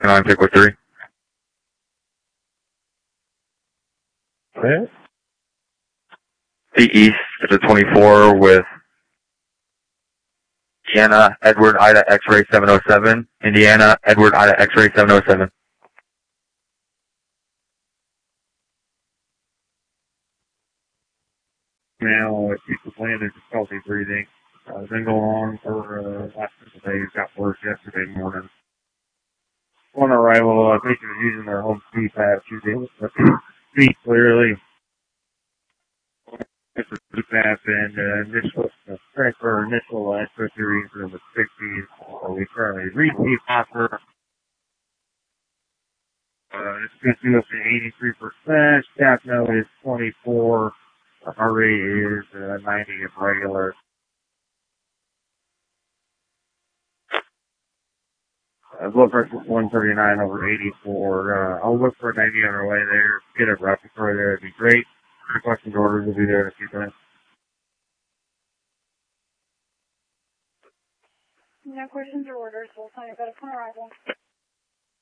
And I'm pick with 3. Okay. The East is a 24 with Indiana, Edward, Ida, X-ray 707. Indiana, Edward, Ida, X-ray 707. Now, if people plan to difficulty breathing, been going on for last couple days, got worse yesterday morning. On arrival, patient was using their home CPAP to be able to speak clearly. It's a CPAP and initial transfer initial SO2 reading was 60s. So we currently read CPAP for it's good to up to 83%. Staff note is 24. Heart rate is 90 if regular. Blood pressure is 139 over 84. I'll look for an ID on our way there. Get a respiratory there. It'd be great. Questions orders will be there in a few minutes. No questions or orders. We'll sign it upon arrival.